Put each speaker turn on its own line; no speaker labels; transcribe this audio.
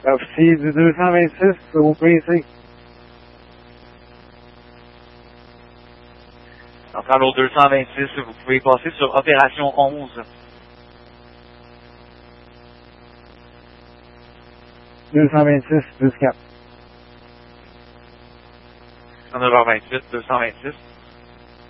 Officier du 226 au PC.
Centrale au 226, vous pouvez passer sur Opération 11.
226, 10-4.
9h28, 226.